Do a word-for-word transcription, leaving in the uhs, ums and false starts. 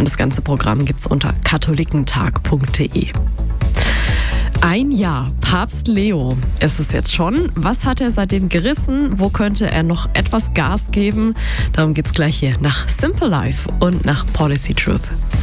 Und das ganze Programm gibt's unter katholikentag punkt de. Ein Jahr. Papst Leo ist es jetzt schon. Was hat er seitdem gerissen? Wo könnte er noch etwas Gas geben? Darum geht's gleich hier nach Simple Life und nach Policy Truth.